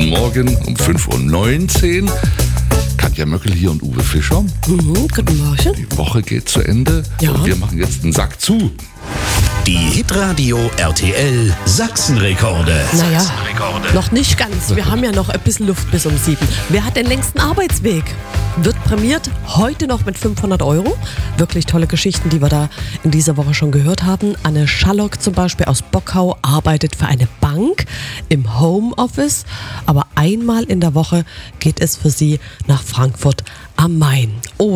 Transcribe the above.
Guten Morgen um 5.19 Uhr. Katja Möckel hier und Uwe Fischer. Guten Morgen. Die Woche geht zu Ende Ja. und wir machen jetzt einen Sack zu. Die Hitradio RTL Sachsenrekorde. Naja, noch nicht ganz. Wir haben ja noch ein bisschen Luft bis um 7. Wer hat den längsten Arbeitsweg? Wird prämiert heute noch mit 500 €. Wirklich tolle Geschichten, die wir da in dieser Woche schon gehört haben. Anne Schallock zum Beispiel aus Bockau arbeitet für eine Bank im Homeoffice. Aber einmal in der Woche geht es für sie nach Frankfurt am Main.